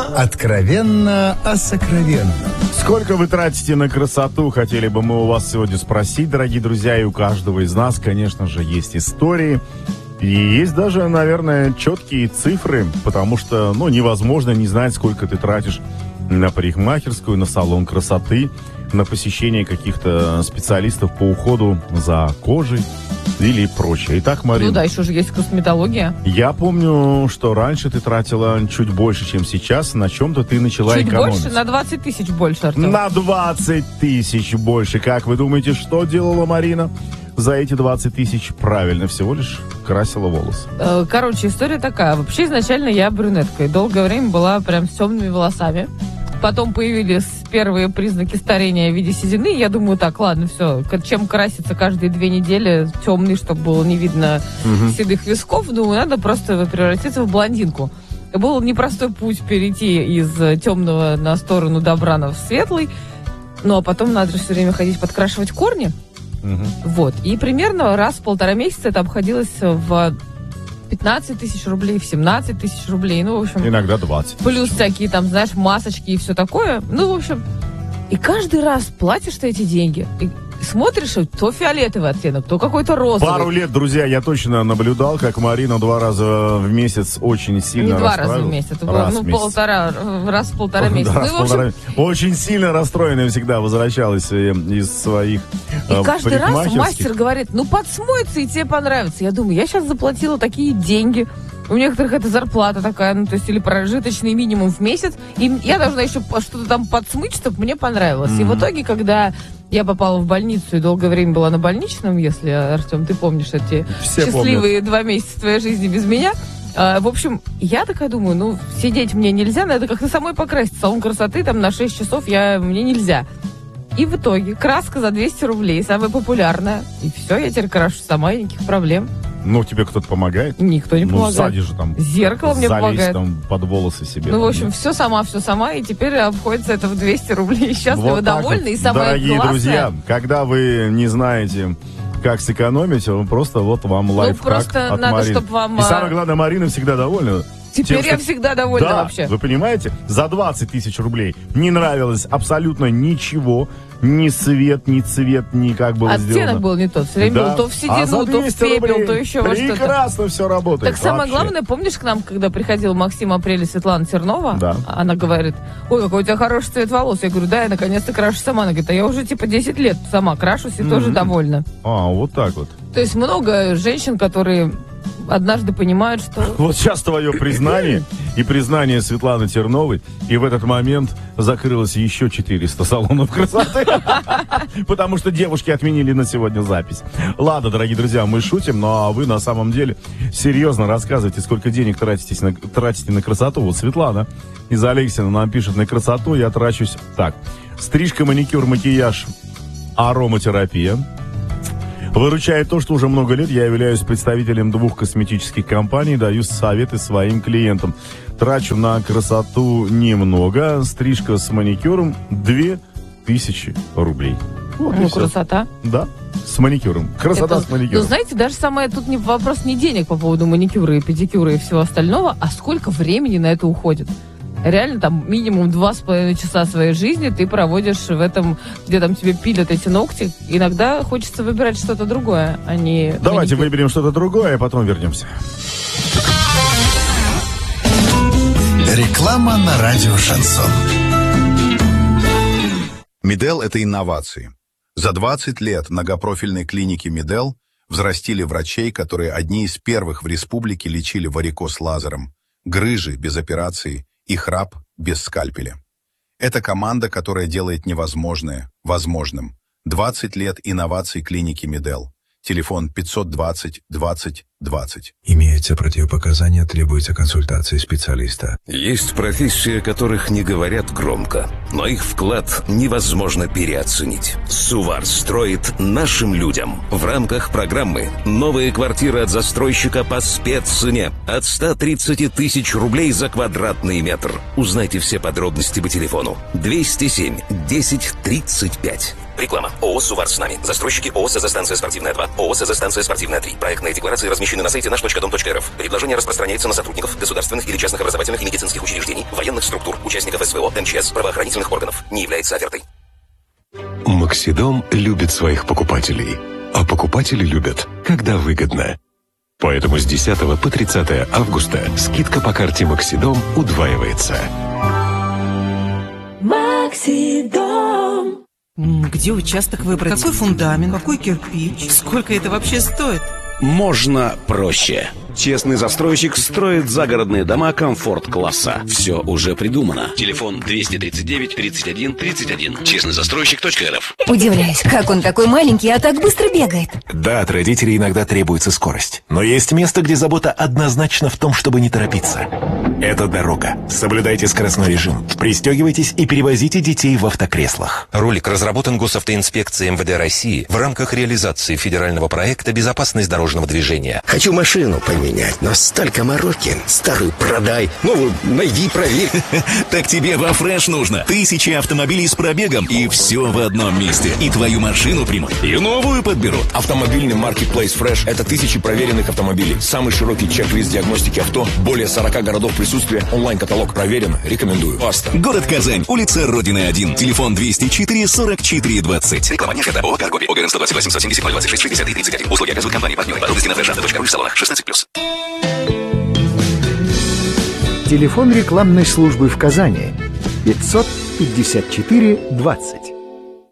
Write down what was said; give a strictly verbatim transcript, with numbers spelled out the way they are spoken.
Откровенно о сокровенном. Сколько вы тратите на красоту, хотели бы мы у вас сегодня спросить, дорогие друзья, и у каждого из нас, конечно же, есть истории. И есть даже, наверное, четкие цифры, потому что, ну, невозможно не знать, сколько ты тратишь на парикмахерскую, на салон красоты, на посещение каких-то специалистов по уходу за кожей или прочее. Итак, Марина. Ну да, еще же есть косметология. Я помню, что раньше ты тратила чуть больше, чем сейчас. На чем-то ты начала чуть экономить. Чуть больше? На двадцать тысяч больше, Артем. На двадцать тысяч больше. Как вы думаете, что делала Марина за эти двадцать тысяч? Правильно, всего лишь красила волосы. Короче, история такая. Вообще, изначально я брюнетка. И долгое время была прям с темными волосами. Потом появились первые признаки старения в виде седины. Я думаю, так, ладно, все. Чем краситься каждые две недели темный, чтобы было не видно угу. седых висков, думаю, надо просто превратиться в блондинку. Был непростой путь перейти из темного на сторону добра в светлый. Ну, а потом надо же все время ходить подкрашивать корни. Угу. Вот. И примерно раз в полтора месяца это обходилось в пятнадцать тысяч рублей, в семнадцать тысяч рублей, ну, в общем... Иногда двадцать. Плюс всякие там, знаешь, масочки и все такое. Ну, в общем, и каждый раз платишь ты эти деньги, и смотришь, то фиолетовый оттенок, то какой-то розовый. Пару лет, друзья, я точно наблюдал, как Марина два раза в месяц очень сильно Не два расстраивалась. раза в месяц, это было, ну, месяц. полтора, раз в полтора месяца. Да, ну, в общем... полтора... Очень сильно расстроенная всегда возвращалась из своих И э, каждый раз мастер говорит, ну, подсмоется, и тебе понравится. Я думаю, я сейчас заплатила такие деньги. У некоторых это зарплата такая, ну, то есть, или прожиточный минимум в месяц. И я должна еще что-то там подсмыть, чтобы мне понравилось. Mm-hmm. И в итоге, когда я попала в больницу и долгое время была на больничном, если, Артем, ты помнишь эти Все счастливые помнят. Два месяца твоей жизни без меня. А, в общем, я такая думаю, ну, сидеть мне нельзя, надо как-то самой покрасить. Салон красоты там на шесть часов я, мне нельзя. И в итоге краска за двести рублей, самая популярная. И все, я теперь крашу сама, и никаких проблем. Ну, тебе кто-то помогает? Никто не ну, помогает. Сзади же там. Зеркало мне помогает. Там под волосы себе. Ну, там, в общем, нет? все сама, все сама. И теперь обходится это в двести рублей. Счастливы, вот довольны. Вот. И самое Дорогие классное... друзья, когда вы не знаете, как сэкономить, просто вот вам лайфхак ну, просто от надо, Марины. чтобы вам... И самое главное, Марина всегда довольна. Теперь Тем, я что... всегда довольна да, вообще. Вы понимаете, за двадцать тысяч рублей не нравилось абсолютно ничего. Ни свет, ни цвет, ни как было Оттенок сделано. Оттенок был не тот. Все время да. был то в седину, а за то в пепел, рублей то еще во что-то. Прекрасно все работает. Так самое вообще. главное, помнишь, к нам, когда приходил Максим Апрель и Светлана Тернова, да. она говорит, ой, какой у тебя хороший цвет волос. Я говорю, да, я наконец-то крашу сама. Она говорит, а я уже типа десять лет сама крашусь и mm-hmm. тоже довольна. А, вот так вот. То есть много женщин, которые однажды понимают, что... Вот сейчас твое признание и признание Светланы Терновой, и в этот момент закрылось еще четыреста салонов красоты, потому что девушки отменили на сегодня запись. Ладно, дорогие друзья, мы шутим, но вы на самом деле серьезно рассказывайте, сколько денег тратите на, тратите на красоту. Вот Светлана из Алексина нам пишет: на красоту я трачусь так. Стрижка, маникюр, макияж, ароматерапия. Выручает то, что уже много лет я являюсь представителем двух косметических компаний, даю советы своим клиентам. Трачу на красоту немного. Стрижка с маникюром две тысячи рублей. Вот ну, красота. Да, с маникюром. Красота Это, с маникюром. Ну, знаете, даже самое тут не вопрос не денег по поводу маникюра и педикюра и всего остального, а сколько времени на это уходит. Реально, там, минимум два с половиной часа своей жизни ты проводишь в этом, где там тебе пилят эти ногти. Иногда хочется выбирать что-то другое, а не... Давайте маникюр. выберем что-то другое, а потом вернемся. Реклама на радио «Шансон». Медел – это инновации. За двадцать лет многопрофильной клиники Медел взрастили врачей, которые одни из первых в республике лечили варикоз лазером, грыжи без операции и храп без скальпеля. Это команда, которая делает невозможное возможным. двадцать лет инноваций клиники Медел. Телефон пятьсот двадцать двадцать двадцать. Имеются противопоказания, требуется консультация специалиста. Есть профессии, о которых не говорят громко, но их вклад невозможно переоценить. Сувар строит нашим людям в рамках программы «Новые квартиры от застройщика по спеццене» от ста тридцати тысяч рублей за квадратный метр. Узнайте все подробности по телефону двести семь десять тридцать пять. Реклама. ООО «Сувар с нами». Застройщики ООО «СЗ-станция спортивная два», ООО «СЗ-станция спортивная три». Проектные декларации размещаются размещены на сайте наш точка дом точка эр эф. Предложение распространяется на сотрудников государственных или частных образовательных и медицинских учреждений, военных структур, участников эс вэ о, эм че эс, правоохранительных органов. Не является офертой. Максидом любит своих покупателей, а покупатели любят, когда выгодно. Поэтому с десятого по тридцатое августа скидка по карте Максидом удваивается. Максидом. Где участок выбрать? Какой фундамент? Какой кирпич? Сколько это вообще стоит? Можно проще. Честный застройщик строит загородные дома комфорт-класса. Все уже придумано. Телефон двести тридцать девять тридцать один тридцать один. честный застройщик точка эр эф. Удивляюсь, как он такой маленький, а так быстро бегает. Да, от родителей иногда требуется скорость. Но есть место, где забота однозначно в том, чтобы не торопиться. Это дорога. Соблюдайте скоростной режим. Пристегивайтесь и перевозите детей в автокреслах. Ролик разработан Госавтоинспекцией эм вэ дэ России в рамках реализации федерального проекта «Безопасность дорожного движения». Хочу машину поменять, но столько мороки. Старую продай, новую найди, проверь. Так тебе во Фреш нужно. Тысячи автомобилей с пробегом, и все в одном месте. И твою машину примут, и новую подберут. Автомобильный маркетплейс Фреш — это тысячи проверенных автомобилей. Самый широкий чек-лист диагностики авто, более сорока городов присутствия, онлайн-каталог проверен, рекомендую. Баста. Город Казань, улица Родины один, телефон двести четыре сорок четыре двадцать. Реклама не оферта. ООО «Каргоби». ОГРН сто двадцать восемь сто семьдесят ноль двадцать шесть шестьдесят тридцать один. Услуги оказывают компании партнеры. Подробности на фреш авто точка ру в салонах. шестнадцать плюс. Телефон рекламной службы в Казани пятьсот пятьдесят четыре двадцать.